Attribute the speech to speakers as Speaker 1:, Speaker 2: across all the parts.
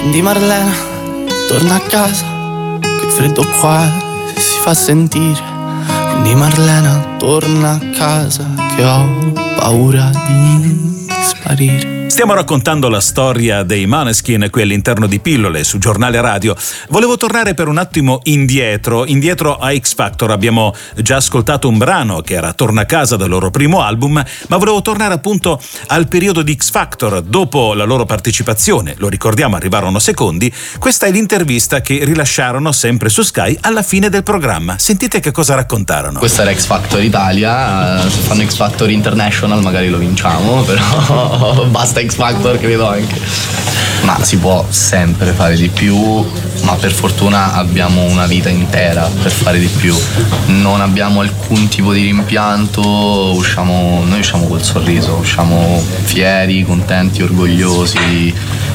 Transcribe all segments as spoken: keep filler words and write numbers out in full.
Speaker 1: Di Marlena, torna a casa, che il freddo qua si fa sentire. Quindi Marlena, torna a casa, che ho paura di sparire.
Speaker 2: Stiamo raccontando la storia dei Måneskin qui all'interno di Pillole su Giornale Radio. Volevo tornare per un attimo indietro, indietro a X Factor. Abbiamo già ascoltato un brano che era Torna a casa dal loro primo album, ma volevo tornare appunto al periodo di X Factor, dopo la loro partecipazione. Lo ricordiamo, arrivarono secondi. Questa è l'intervista che rilasciarono sempre su Sky alla fine del programma. Sentite che cosa raccontarono.
Speaker 3: Questa era X Factor Italia, se fanno X Factor International magari lo vinciamo, però basta X Factor, credo anche. Ma si può sempre fare di più, ma per fortuna abbiamo una vita intera per fare di più. Non abbiamo alcun tipo di rimpianto, usciamo, noi usciamo col sorriso, usciamo fieri, contenti, orgogliosi,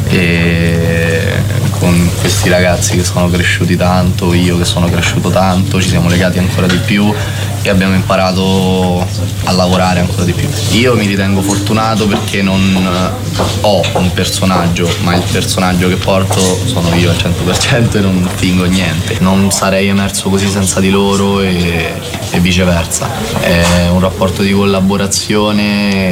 Speaker 3: e con questi ragazzi che sono cresciuti tanto, io che sono cresciuto tanto, ci siamo legati ancora di più e abbiamo imparato a lavorare ancora di più. Io mi ritengo fortunato perché non ho un personaggio, ma il personaggio che porto sono io al cento per cento e non fingo niente. Non sarei emerso così senza di loro e, e viceversa. È un rapporto di collaborazione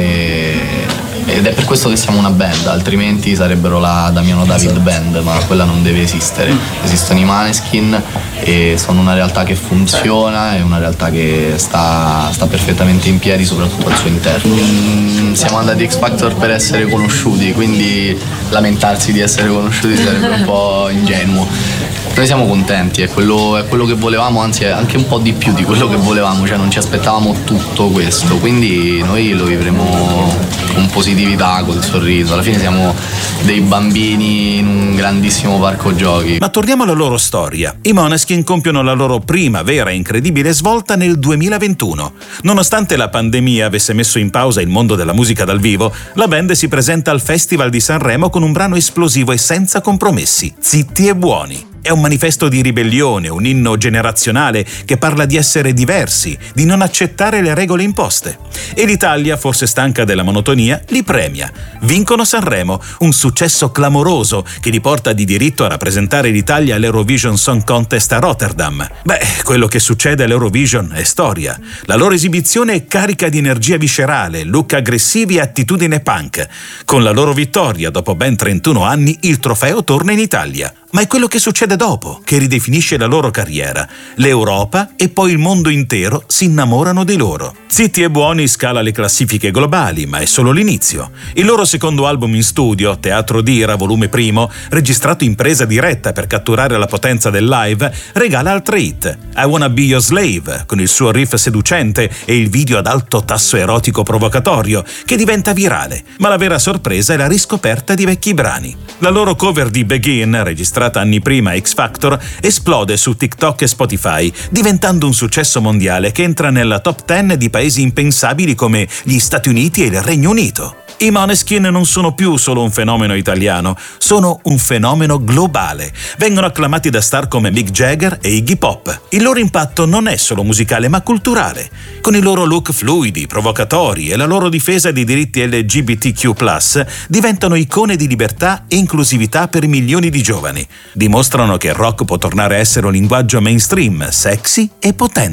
Speaker 3: e, ed è per questo che siamo una band, altrimenti sarebbero la Damiano David Band, ma quella non deve esistere. Esistono i Måneskin e sono una realtà che funziona, è una realtà che sta, sta perfettamente in piedi, soprattutto al suo interno. Mm, siamo andati X Factor per essere conosciuti, quindi lamentarsi di essere conosciuti sarebbe un po' ingenuo. Noi siamo contenti, è quello, è quello che volevamo, anzi è anche un po' di più di quello che volevamo, cioè non ci aspettavamo tutto questo, quindi noi lo vivremo con positività, col sorriso. Alla fine siamo dei bambini in un grandissimo parco giochi.
Speaker 2: Ma torniamo alla loro storia. I Måneskin compiono la loro prima vera e incredibile svolta nel duemilaventuno. Nonostante la pandemia avesse messo in pausa il mondo della musica dal vivo, la band si presenta al Festival di Sanremo con un brano esplosivo e senza compromessi, Zitti e Buoni. È un manifesto di ribellione, un inno generazionale che parla di essere diversi, di non accettare le regole imposte. E l'Italia, forse stanca della monotonia, li premia. Vincono Sanremo, un successo clamoroso che li porta di diritto a rappresentare l'Italia all'Eurovision Song Contest a Rotterdam. Beh, quello che succede all'Eurovision è storia. La loro esibizione è carica di energia viscerale, look aggressivi e attitudine punk. Con la loro vittoria, dopo ben trentuno anni, il trofeo torna in Italia. Ma è quello che succede dopo che ridefinisce la loro carriera. L'Europa e poi il mondo intero si innamorano di loro. Zitti e Buoni scala le classifiche globali, ma è solo l'inizio. Il loro secondo album in studio, Teatro d'Ira, volume primo, registrato in presa diretta per catturare la potenza del live, regala altre hit. I Wanna Be Your Slave, con il suo riff seducente e il video ad alto tasso erotico provocatorio, che diventa virale. Ma la vera sorpresa è la riscoperta di vecchi brani. La loro cover di Begin, registrata anni prima a X Factor, esplode su TikTok e Spotify, diventando un successo mondiale che entra nella top dieci di paesi impensabili come gli Stati Uniti e il Regno Unito. I Måneskin non sono più solo un fenomeno italiano, sono un fenomeno globale. Vengono acclamati da star come Mick Jagger e Iggy Pop. Il loro impatto non è solo musicale ma culturale. Con i loro look fluidi, provocatori e la loro difesa dei diritti L G B T Q plus, diventano icone di libertà e inclusività per milioni di giovani. Dimostrano che il rock può tornare a essere un linguaggio mainstream, sexy e potente.